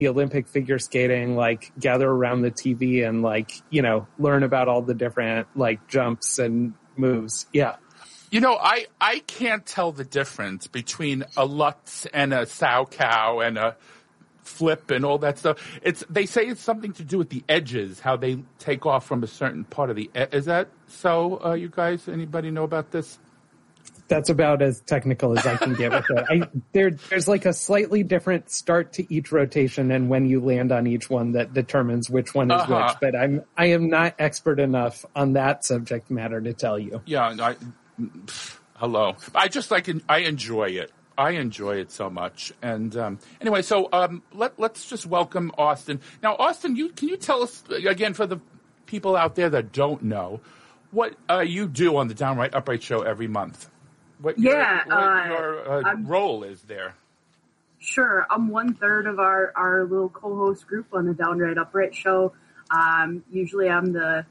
the Olympic figure skating, like gather around the TV and like, you know, learn about all the different like jumps and moves. Yeah. You know, I can't tell the difference between a Lutz and a Sow Cow and a flip and all that stuff. They say it's something to do with the edges, how they take off from a certain part of the is that so, you guys? Anybody know about this? That's about as technical as I can get with it. There's like a slightly different start to each rotation and when you land on each one that determines which one is which. But I am not expert enough on that subject matter to tell you. Yeah, hello. I enjoy it. I enjoy it so much. And anyway, so let's just welcome Austin. Now, Austin, can you tell us again for the people out there that don't know what you do on the Downright Upright show every month? What your role is there? Sure, I'm 1/3 of our little co-host group on the Downright Upright show. Usually, I'm the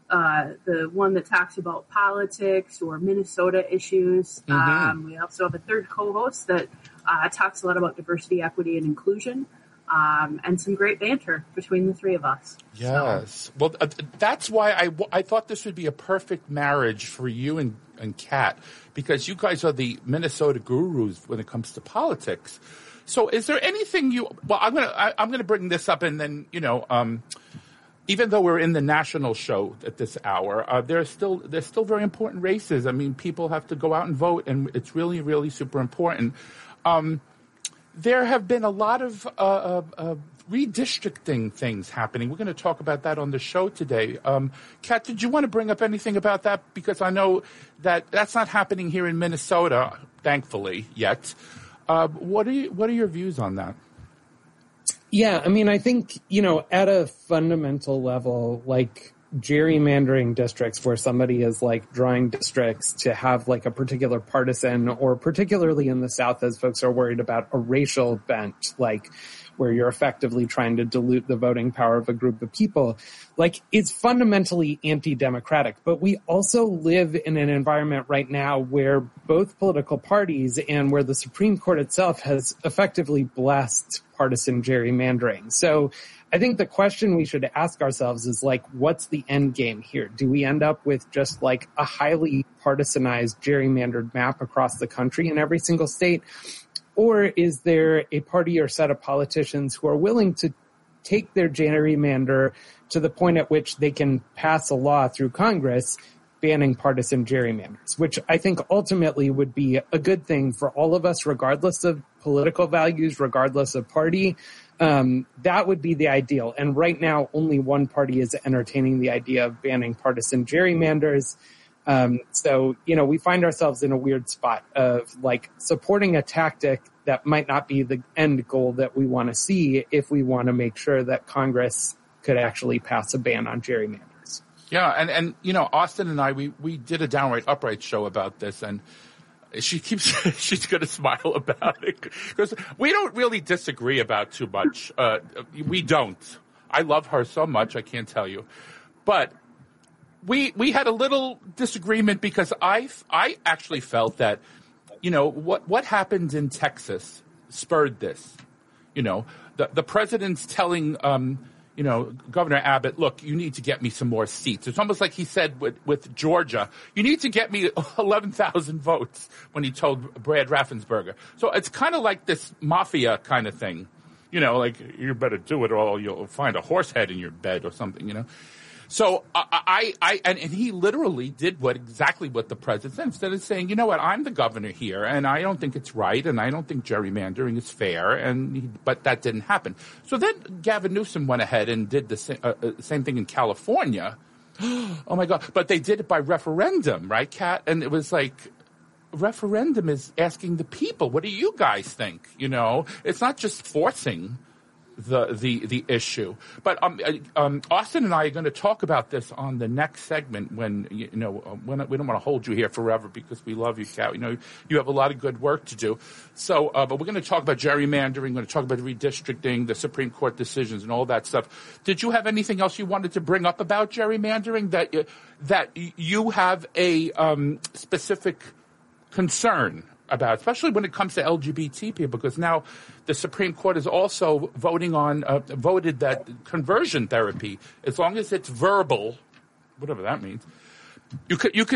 one that talks about politics or Minnesota issues. Mm-hmm. We also have a third co-host that talks a lot about diversity, equity, and inclusion, and some great banter between the three of us. Yes. So. Well, that's why I thought this would be a perfect marriage for you and Kat, because you guys are the Minnesota gurus when it comes to politics. So is there anything I'm gonna bring this up, and then, you know, even though we're in the national show at this hour, there's still very important races. I mean, people have to go out and vote, and it's really, really super important. There have been a lot of redistricting things happening. We're going to talk about that on the show today. Kat, did you want to bring up anything about that? Because I know that's not happening here in Minnesota, thankfully, yet. What are your views on that? Yeah, I mean, I think, you know, at a fundamental level, like gerrymandering districts where somebody is like drawing districts to have like a particular partisan, or particularly in the South as folks are worried about a racial bent, like where you're effectively trying to dilute the voting power of a group of people, like it's fundamentally anti-democratic. But we also live in an environment right now where both political parties and where the Supreme Court itself has effectively blessed partisan gerrymandering. So I think the question we should ask ourselves is like, what's the end game here? Do we end up with just like a highly partisanized gerrymandered map across the country in every single state? Or is there a party or set of politicians who are willing to take their gerrymander to the point at which they can pass a law through Congress banning partisan gerrymanders, which I think ultimately would be a good thing for all of us, regardless of political values, regardless of party. That would be the ideal. And right now, only one party is entertaining the idea of banning partisan gerrymanders. So, you know, we find ourselves in a weird spot of like supporting a tactic that might not be the end goal that we want to see if we want to make sure that Congress could actually pass a ban on gerrymanders. Yeah. And, you know, Austin and I, we did a Downright Upright show about this, and she's going to smile about it because we don't really disagree about too much. We don't. I love her so much. I can't tell you, but we had a little disagreement because I actually felt that, you know, what happened in Texas spurred this. You know, the president's telling, you know, Governor Abbott, look, you need to get me some more seats. It's almost like he said with Georgia, you need to get me 11,000 votes when he told Brad Raffensperger. So it's kind of like this mafia kind of thing. You know, like, you better do it or you'll find a horse head in your bed or something, you know. So and he literally did exactly what the president said. Instead of saying, you know what, I'm the governor here, and I don't think it's right, and I don't think gerrymandering is fair, but that didn't happen. So then Gavin Newsom went ahead and did the same thing in California. Oh my God! But they did it by referendum, right, Kat? And it was like, referendum is asking the people, what do you guys think? You know, it's not just forcing the issue. But Austin and I are going to talk about this on the next segment when, you know, when we don't want to hold you here forever because we love you, Kat. You know, you have a lot of good work to do. So, but we're going to talk about gerrymandering, we're going to talk about redistricting, the Supreme Court decisions and all that stuff. Did you have anything else you wanted to bring up about gerrymandering that you have a specific concern about, especially when it comes to LGBT people, because now the Supreme Court is also voted that conversion therapy, as long as it's verbal, whatever that means, you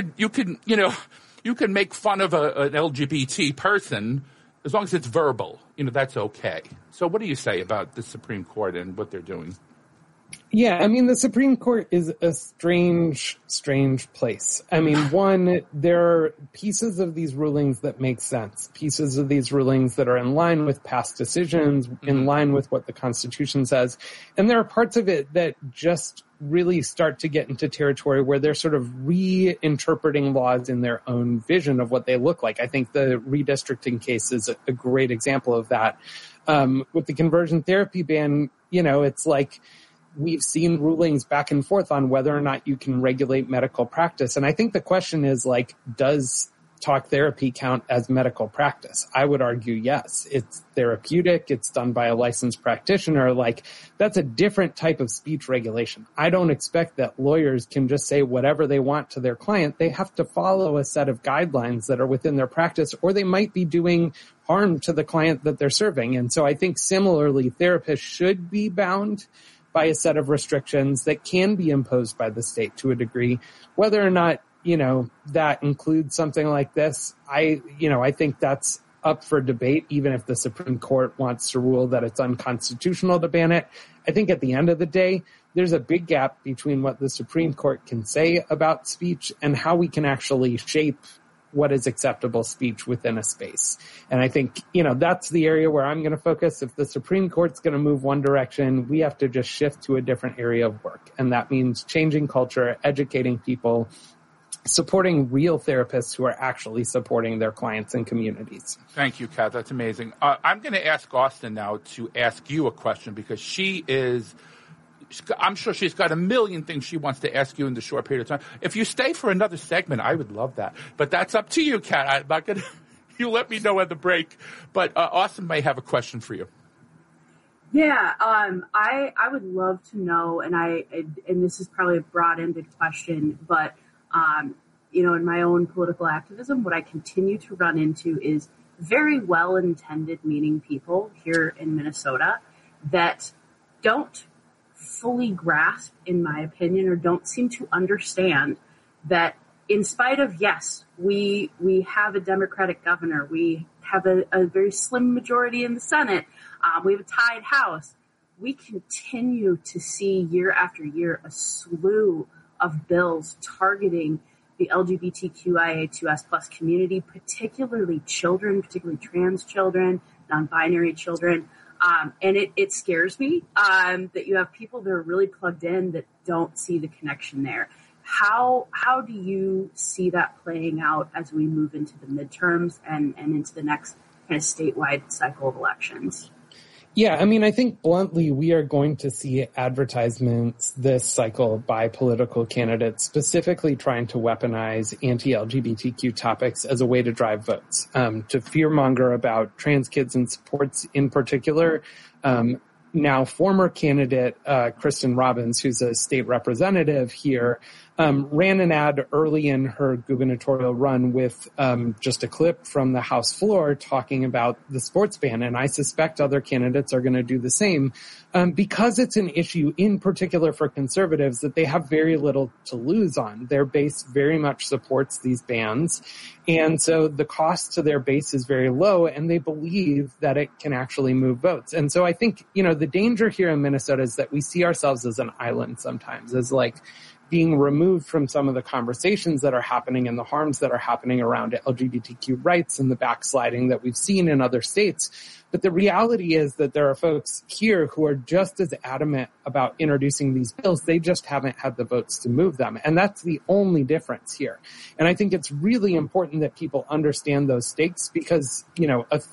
can make fun of an LGBT person as long as it's verbal. That's okay. So what do you say about the Supreme Court and what they're doing? Yeah, I mean, the Supreme Court is a strange place. I mean, one, there are pieces of these rulings that make sense, pieces of these rulings that are in line with past decisions, in line with what the Constitution says. And there are parts of it that just really start to get into territory where they're sort of reinterpreting laws in their own vision of what they look like. I think the redistricting case is a great example of that. With the conversion therapy ban, it's like, we've seen rulings back and forth on whether or not you can regulate medical practice. And I think the question is, does talk therapy count as medical practice? I would argue yes. It's therapeutic. It's done by a licensed practitioner. That's a different type of speech regulation. I don't expect that lawyers can just say whatever they want to their client. They have to follow a set of guidelines that are within their practice, or they might be doing harm to the client that they're serving. And so I think similarly, therapists should be bound by a set of restrictions that can be imposed by the state to a degree. Whether or not, that includes something like this, I think that's up for debate, even if the Supreme Court wants to rule that it's unconstitutional to ban it. I think at the end of the day, there's a big gap between what the Supreme Court can say about speech and how we can actually shape what is acceptable speech within a space. And I think, that's the area where I'm going to focus. If the Supreme Court's going to move one direction, we have to just shift to a different area of work. And that means changing culture, educating people, supporting real therapists who are actually supporting their clients and communities. Thank you, Kat. That's amazing. I'm going to ask Austin now to ask you a question, because I'm sure she's got a million things she wants to ask you in the short period of time. If you stay for another segment, I would love that. But that's up to you, Kat. I'm not going to. You let me know at the break. But Austin may have a question for you. Yeah, I would love to know, and this is probably a broad-ended question, but in my own political activism, what I continue to run into is very well-intended meaning people here in Minnesota that don't fully grasp, in my opinion, or don't seem to understand that in spite of, yes, we have a Democratic governor, we have a very slim majority in the Senate, we have a tied House, we continue to see year after year a slew of bills targeting the LGBTQIA2S plus community, particularly children, particularly trans children, non-binary children. And it scares me that you have people that are really plugged in that don't see the connection there. How do you see that playing out as we move into the midterms and into the next kind of statewide cycle of elections? Yeah, I mean, I think bluntly, we are going to see advertisements this cycle by political candidates specifically trying to weaponize anti-LGBTQ topics as a way to drive votes, to fearmonger about trans kids and supports in particular. Now, former candidate Kristen Robbins, who's a state representative here, ran an ad early in her gubernatorial run with just a clip from the House floor talking about the sports ban. And I suspect other candidates are going to do the same because it's an issue in particular for conservatives that they have very little to lose on. Their base very much supports these bans. And so the cost to their base is very low, and they believe that it can actually move votes. And so I think, the danger here in Minnesota is that we see ourselves as an island sometimes, as being removed from some of the conversations that are happening and the harms that are happening around LGBTQ rights and the backsliding that we've seen in other states. But the reality is that there are folks here who are just as adamant about introducing these bills. They just haven't had the votes to move them. And that's the only difference here. And I think it's really important that people understand those stakes because, a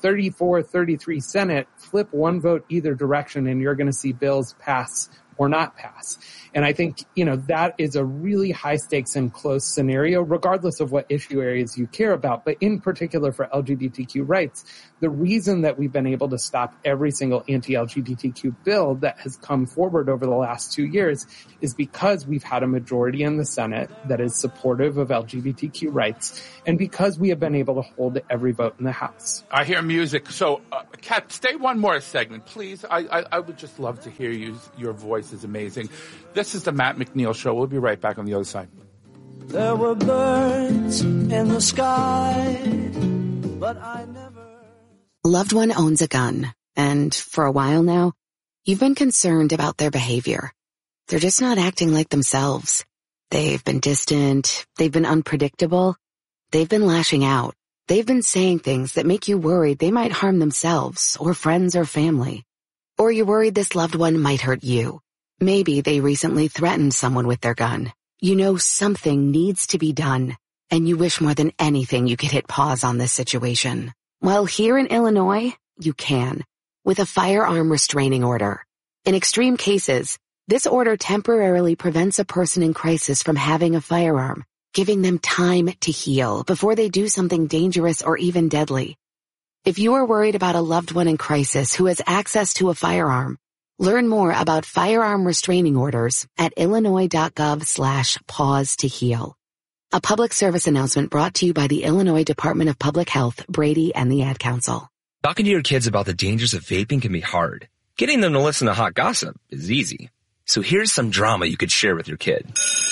34-33 Senate, flip one vote either direction and you're going to see bills pass or not pass. And I think, that is a really high stakes and close scenario, regardless of what issue areas you care about. But in particular for LGBTQ rights, the reason that we've been able to stop every single anti-LGBTQ bill that has come forward over the last 2 years is because we've had a majority in the Senate that is supportive of LGBTQ rights, and because we have been able to hold every vote in the House. I hear music. So, Kat, stay one more segment, please. I would just love to hear you. Your voice is amazing. This is the Matt McNeil Show. We'll be right back on the other side. There were birds in the sky, but I never... Loved one owns a gun, and for a while now, you've been concerned about their behavior. They're just not acting like themselves. They've been distant, they've been unpredictable, they've been lashing out. They've been saying things that make you worried they might harm themselves or friends or family. Or you're worried this loved one might hurt you. Maybe they recently threatened someone with their gun. You know something needs to be done, and you wish more than anything you could hit pause on this situation. Well, here in Illinois, you can, with a firearm restraining order. In extreme cases, this order temporarily prevents a person in crisis from having a firearm, giving them time to heal before they do something dangerous or even deadly. If you are worried about a loved one in crisis who has access to a firearm, learn more about firearm restraining orders at illinois.gov/pause to heal. A public service announcement brought to you by the Illinois Department of Public Health, Brady, and the Ad Council. Talking to your kids about the dangers of vaping can be hard. Getting them to listen to hot gossip is easy. So here's some drama you could share with your kid.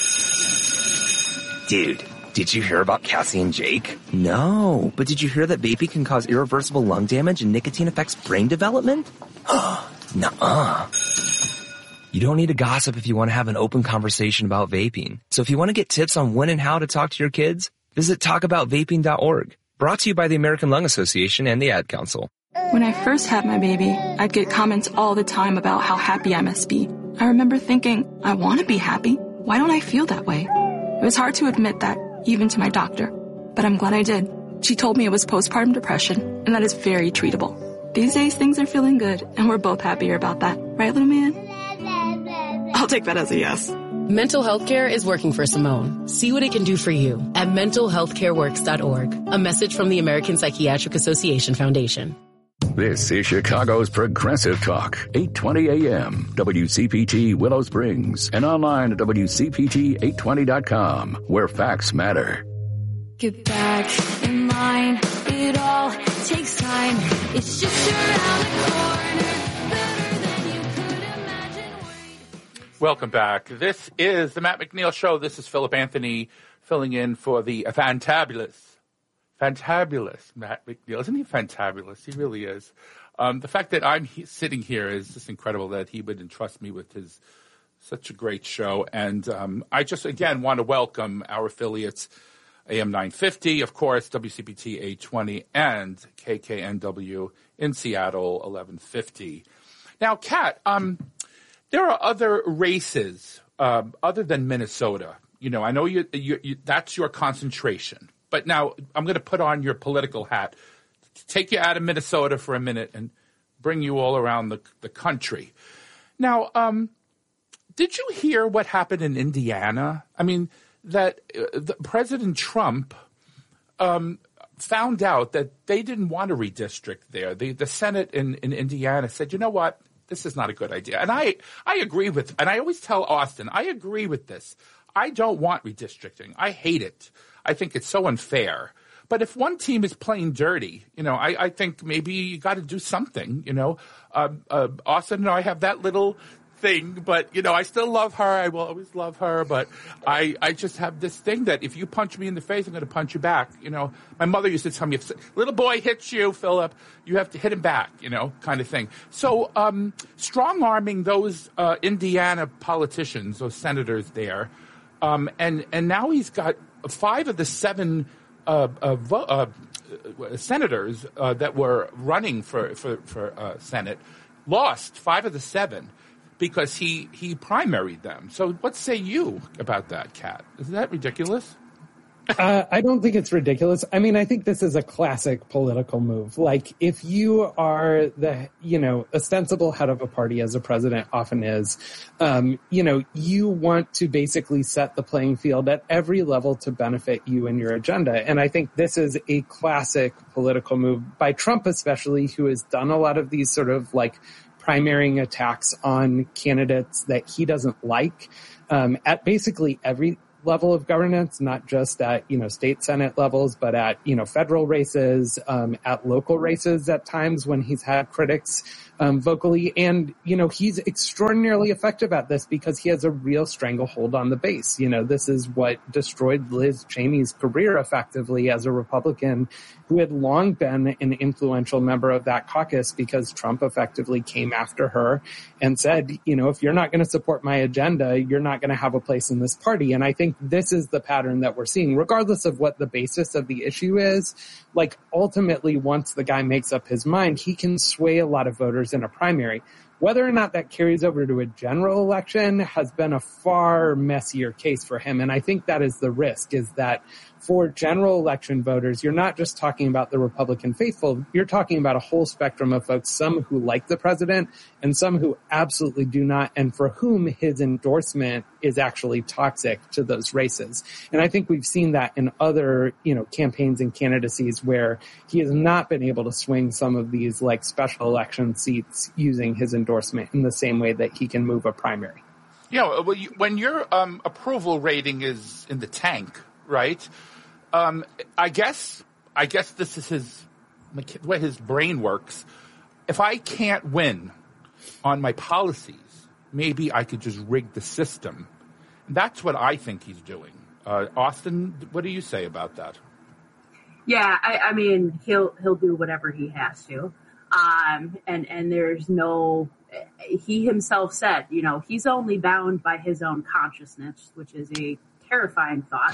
Dude, did you hear about Cassie and Jake? No, but did you hear that vaping can cause irreversible lung damage and nicotine affects brain development? Nuh-uh. You don't need to gossip if you want to have an open conversation about vaping. So if you want to get tips on when and how to talk to your kids, visit talkaboutvaping.org. Brought to you by the American Lung Association and the Ad Council. When I first had my baby, I'd get comments all the time about how happy I must be. I remember thinking, I want to be happy. Why don't I feel that way? It was hard to admit that, even to my doctor. But I'm glad I did. She told me it was postpartum depression, and that is very treatable. These days, things are feeling good, and we're both happier about that. Right, little man? I'll take that as a yes. Mental health care is working for Simone. See what it can do for you at mentalhealthcareworks.org. A message from the American Psychiatric Association Foundation. This is Chicago's Progressive Talk, 820 AM, WCPT Willow Springs, and online at WCPT820.com, where facts matter. Get back in line, it all takes time. It's just around the corner, better than you could imagine. Welcome back. This is the Matt McNeil Show. This is Philip Anthony filling in for the fantabulous Matt McNeil. Isn't he fantabulous? He really is. The fact that I'm sitting here is just incredible that he would entrust me with such a great show. And I just, again, want to welcome our affiliates, AM 950, of course, WCPT 820, and KKNW in Seattle 1150. Now, Kat, there are other races other than Minnesota. You know, I know you that's your concentration. But now I'm going to put on your political hat, take you out of Minnesota for a minute and bring you all around the country. Now, did you hear what happened in Indiana? I mean, that President Trump found out that they didn't want to redistrict there. The Senate in Indiana said, you know what? This is not a good idea. And I agree with, and I always tell Austin, I agree with this. I don't want redistricting. I hate it. I think it's so unfair. But if one team is playing dirty, you know, I think maybe you got to do something, you know. Austin and I have that little thing, but, you know, I still love her. I will always love her. But I just have this thing that if you punch me in the face, I'm going to punch you back. You know, my mother used to tell me, if little boy hits you, Philip, you have to hit him back, you know, kind of thing. So strong-arming those Indiana politicians, those senators there, and now he's got 5 of the 7 senators that were running for Senate lost 5 of the 7 because he primaried them. So what say you about that, Kat? Isn't that ridiculous? I don't think it's ridiculous. I mean, I think this is a classic political move. Like, if you are the, ostensible head of a party, as a president often is, you want to basically set the playing field at every level to benefit you and your agenda. And I think this is a classic political move by Trump, especially, who has done a lot of these sort of like primarying attacks on candidates that he doesn't like, at basically every level of governance, not just at, state Senate levels, but at, federal races, at local races at times when he's had critics, vocally. And, he's extraordinarily effective at this because he has a real stranglehold on the base. This is what destroyed Liz Cheney's career effectively as a Republican who had long been an influential member of that caucus, because Trump effectively came after her and said, if you're not going to support my agenda, you're not going to have a place in this party. And I think this is the pattern that we're seeing, regardless of what the basis of the issue is. Like, ultimately, once the guy makes up his mind, he can sway a lot of voters in a primary. Whether or not that carries over to a general election has been a far messier case for him. And I think that is the risk, is that for general election voters, you're not just talking about the Republican faithful, you're talking about a whole spectrum of folks, some who like the president and some who absolutely do not, and for whom his endorsement is actually toxic to those races. And I think we've seen that in other, campaigns and candidacies where he has not been able to swing some of these like special election seats using his endorsement in the same way that he can move a primary. Yeah, well, when your approval rating is in the tank, right? I guess this is the way his brain works. If I can't win on my policies, maybe I could just rig the system. That's what I think he's doing. Austin, what do you say about that? Yeah, I mean, he'll do whatever he has to. And there's no, he himself said, he's only bound by his own consciousness, which is a terrifying thought.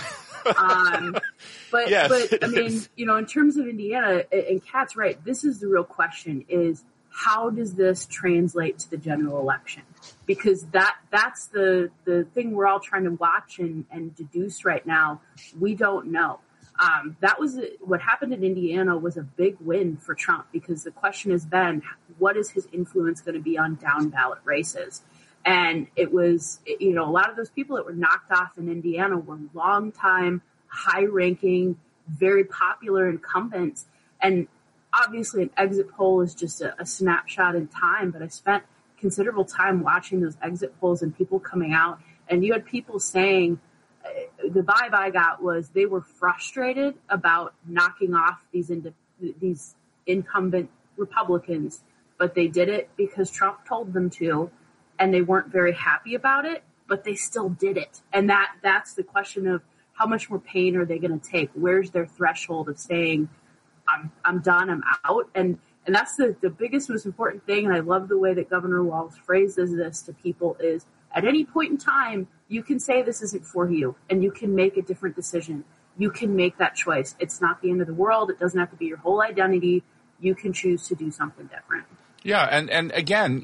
But I mean, in terms of Indiana, and Kat's right, this is the real question, is how does this translate to the general election? Because that's the thing we're all trying to watch and deduce right now. We don't know. That was what happened in Indiana was a big win for Trump, because the question has been, what is his influence going to be on down ballot races? And it was, a lot of those people that were knocked off in Indiana were longtime, high-ranking, very popular incumbents. And obviously an exit poll is just a snapshot in time, but I spent considerable time watching those exit polls and people coming out. And you had people saying, the vibe I got was they were frustrated about knocking off these incumbent Republicans, but they did it because Trump told them to. And they weren't very happy about it, but they still did it. And that's the question of how much more pain are they going to take? Where's their threshold of saying, I'm done, I'm out? And that's the biggest, most important thing. And I love the way that Governor Walz phrases this to people is, at any point in time, you can say this isn't for you, and you can make a different decision. You can make that choice. It's not the end of the world. It doesn't have to be your whole identity. You can choose to do something different. Yeah, and again,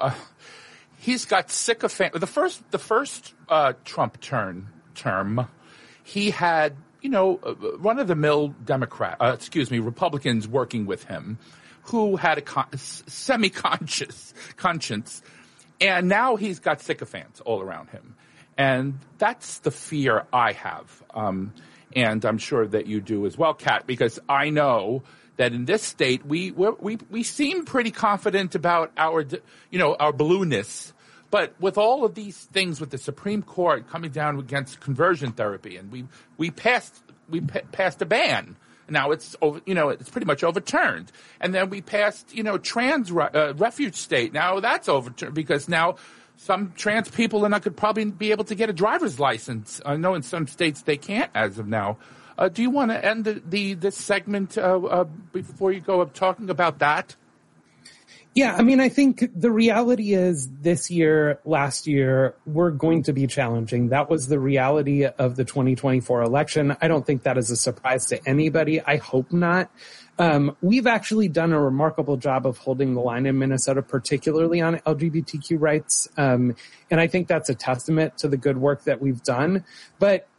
he's got sycophant. The first Trump term, he had run-of-the-mill Republicans working with him, who had a semi-conscious conscience, and now he's got sycophants all around him, and that's the fear I have, and I'm sure that you do as well, Kat, because I know that in this state we seem pretty confident about our blueness. But with all of these things, with the Supreme Court coming down against conversion therapy, and we passed a ban. Now it's over, it's pretty much overturned. And then we passed, trans refuge state. Now that's overturned because now some trans people could probably be able to get a driver's license. I know in some states they can't as of now. Do you want to end this segment before you go up talking about that? Yeah, I mean, I think the reality is this year, last year, we're going to be challenging. That was the reality of the 2024 election. I don't think that is a surprise to anybody. I hope not. We've actually done a remarkable job of holding the line in Minnesota, particularly on LGBTQ rights. And I think that's a testament to the good work that we've done. But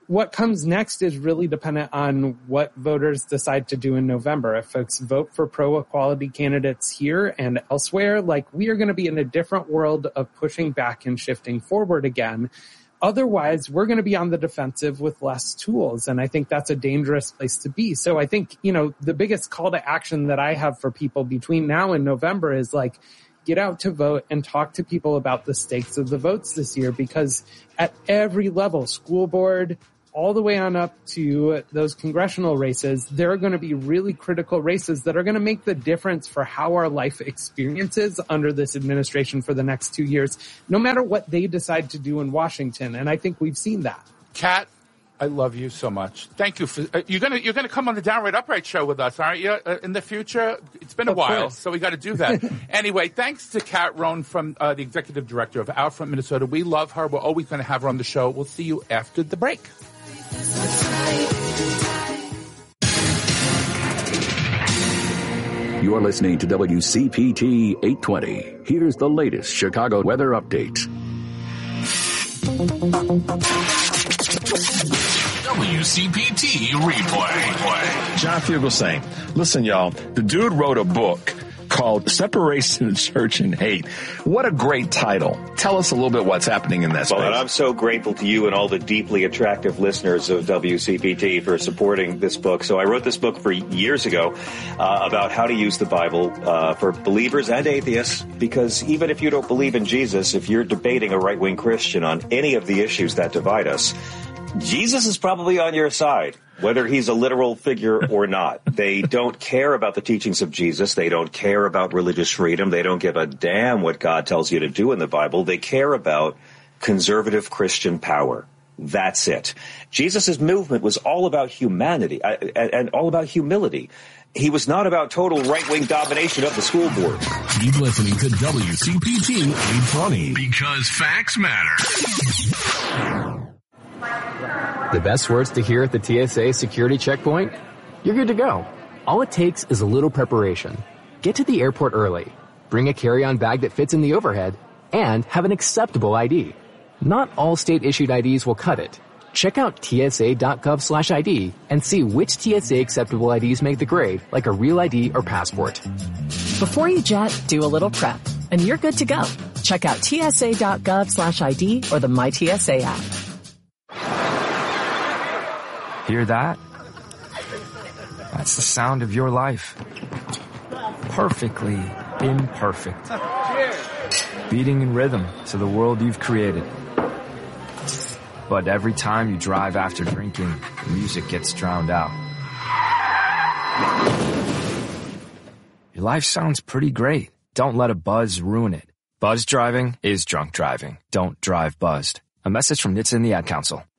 what comes next is really dependent on what voters decide to do in November. If folks vote for pro-equality candidates here and elsewhere, like, we are going to be in a different world of pushing back and shifting forward again. Otherwise, we're going to be on the defensive with less tools. And I think that's a dangerous place to be. So I think, the biggest call to action that I have for people between now and November is like, get out to vote and talk to people about the stakes of the votes this year, because at every level, school board, all the way on up to those congressional races, there are going to be really critical races that are going to make the difference for how our life experiences under this administration for the next 2 years, no matter what they decide to do in Washington. And I think we've seen that. Kat, I love you so much. Thank you for you're gonna come on the Downright Upright show with us, aren't you? In the future, it's been a while, so we got to do that. Anyway, thanks to Kat Rohn from the executive director of Outfront Minnesota. We love her. We're always going to have her on the show. We'll see you after the break. You're listening to WCPT 820. Here's the latest Chicago weather update. WCPT replay. John Fugelsang. Listen, y'all, the dude wrote a book called Separation of Church and Hate. What a great title. Tell us a little bit what's happening in that space. Well, and I'm so grateful to you and all the deeply attractive listeners of WCPT for supporting this book. So I wrote this book for years ago about how to use the Bible for believers and atheists, because even if you don't believe in Jesus, if you're debating a right-wing Christian on any of the issues that divide us, Jesus is probably on your side, whether he's a literal figure or not. They don't care about the teachings of Jesus. They don't care about religious freedom. They don't give a damn what God tells you to do in the Bible. They care about conservative Christian power. That's it. Jesus' movement was all about humanity and all about humility. He was not about total right-wing domination of the school board. Keep listening to WCPT 820, because facts matter. The best words to hear at the TSA security checkpoint? You're good to go. All it takes is a little preparation. Get to the airport early, bring a carry-on bag that fits in the overhead, and have an acceptable ID. Not all state-issued IDs will cut it. Check out tsa.gov/ID and see which TSA acceptable IDs make the grade, like a real ID or passport. Before you jet, do a little prep, and you're good to go. Check out tsa.gov/ID or the MyTSA app. Hear that? That's the sound of your life. Perfectly imperfect. Beating in rhythm to the world you've created. But every time you drive after drinking, the music gets drowned out. Your life sounds pretty great. Don't let a buzz ruin it. Buzz driving is drunk driving. Don't drive buzzed. A message from NHTSA and the Ad Council.